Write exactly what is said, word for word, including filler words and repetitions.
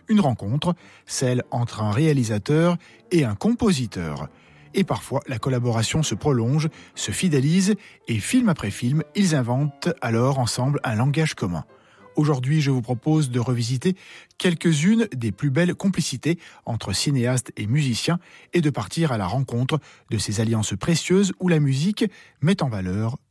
une rencontre, celle entre un réalisateur et un compositeur. Et parfois, la collaboration se prolonge, se fidélise, et film après film, ils inventent alors ensemble un langage commun. Aujourd'hui, je vous propose de revisiter quelques-unes des plus belles complicités entre cinéastes et musiciens et de partir à la rencontre de ces alliances précieuses où la musique met en valeur